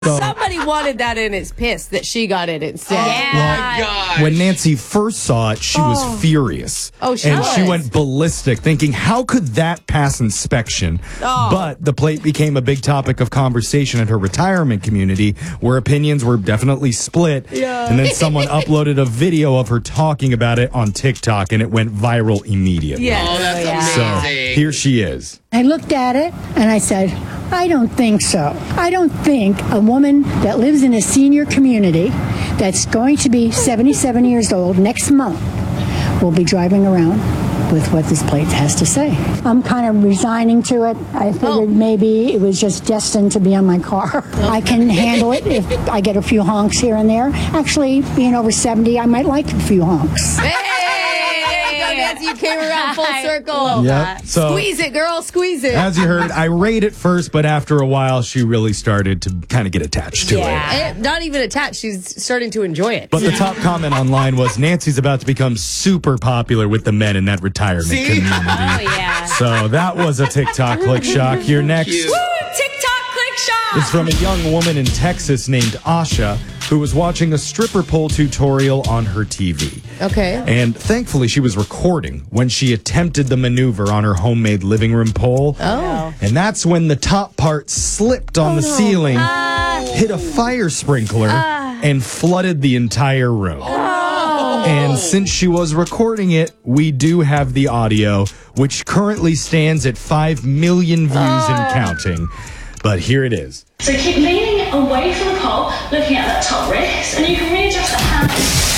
Somebody wanted that and is pissed that she got it instead. Yeah. My God. When Nancy first saw it, she was furious. Oh, she and was. she went ballistic, thinking, how could that pass inspection? But the plate became a big topic of conversation at her retirement community, where opinions were definitely split. Yeah. And then someone uploaded a video of her talking about it on TikTok, and it went viral immediately. Yeah. Oh, that's So amazing. here she is. I looked at it and I said, I don't think so. I don't think a woman that lives in a senior community that's going to be 77 years old next month will be driving around with what this plate has to say. I'm kind of resigning to it. I figured maybe it was just destined to be on my car. I can handle it if I get a few honks here and there. Actually, being over 70, I might like a few honks. Hey, there you go, Nancy. You came around full circle. Yep. So Squeeze it, girl. Squeeze it. as you heard, irate at first, but after a while, she really started to kind of get attached to it. And not even attached. She's starting to enjoy it. But the top comment online was, Nancy's about to become super popular with the men in that retirement community. Oh, yeah. So that was a TikTok click shock. Here next Cute. TikTok click shop. is from a young woman in Texas named Asha, who was watching a stripper pole tutorial on her TV. Okay. And thankfully, she was recording when she attempted the maneuver on her homemade living room pole. Oh. And that's when the top part slipped on the ceiling, hit a fire sprinkler, and flooded the entire room. And since she was recording it, we do have the audio, which currently stands at 5 million views and counting. But here it is. So keep leaning away from the pole, looking at that top wrist, and you can readjust the hand.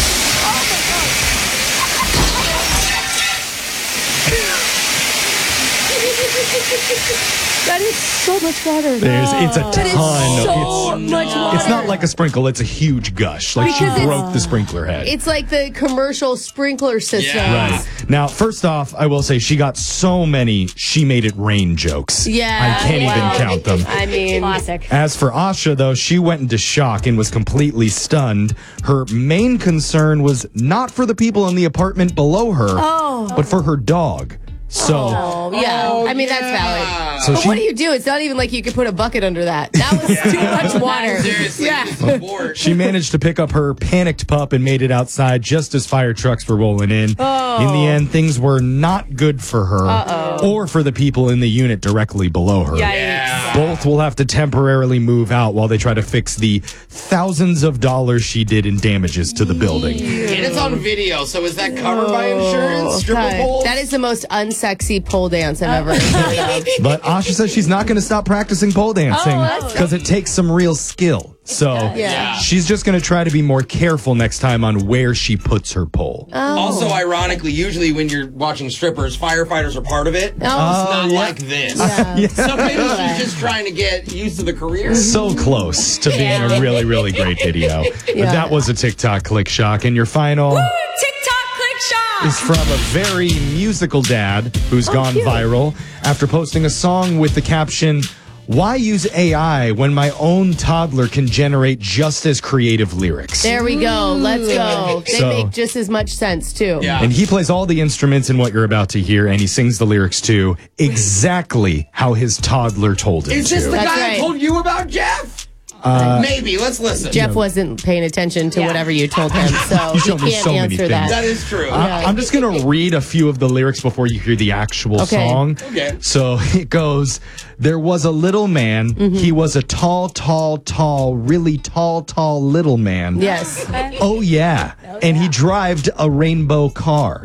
That is so much water. It's a That is ton. so much water. It's not like a sprinkle, it's a huge gush. Like Because she it's- broke the sprinkler head. It's like the commercial sprinkler system. Yeah. Right. Now, first off, I will say she got so many she made it rain jokes. Yeah. I can't even count them. I mean, Classic. As for Asha, though, she went into shock and was completely stunned. Her main concern was not for the people in the apartment below her, but for her dog. So, oh, yeah. I mean, that's valid. so But she what do you do? It's not even like you could put a bucket under that. That was too much water. Seriously, Yeah. it's a sport. She managed to pick up her panicked pup and made it outside just as fire trucks were rolling in. In the end, things were not good for her or for the people in the unit directly below her. Yeah. Both will have to temporarily move out while they try to fix the thousands of dollars she did in damages to the building. And it's on video, so is that covered by insurance? Stripper God. poles? That is the most unsexy pole dance I've ever heard of. But Asha says she's not going to stop practicing pole dancing that's because it takes some real skill. So Yeah. she's just going to try to be more careful next time on where she puts her pole. Also, ironically, usually when you're watching strippers, firefighters are part of it. It's not like this. So maybe she's just trying to get used to the career. So close to being a really, really great video. But that was a TikTok click shock. And your final TikTok click shop. is from a very musical dad who's gone viral after posting a song with the caption, "Why use AI when my own toddler can generate just as creative lyrics?" There we go. Let's go. They So- make just as much sense, too. Yeah. And he plays all the instruments in what you're about to hear, and he sings the lyrics too, exactly how his toddler told him Is this to. the That's guy right. I told you about, Jeff? Maybe. Let's listen. Jeff wasn't paying attention to whatever you told him, so he showed me can't so many answer things. that. That is true. I'm just going to read a few of the lyrics before you hear the actual Okay. song. Okay. So it goes, there was a little man. He was a tall, tall, tall, really tall, tall little man. Yes. Oh, yeah. And he drived a rainbow car.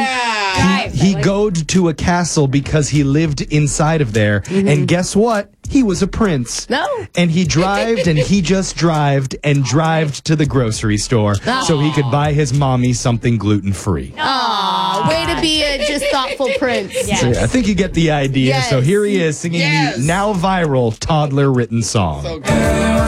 Yeah. He goed to a castle because he lived inside of there. And guess what? He was a prince. No. And he drived and he just drived and drived to the grocery store so he could buy his mommy something gluten-free. Aw, way to be a just thoughtful prince. So, yeah, I think you get the idea. Yes. So here he is singing Yes. the now viral toddler written song. So good.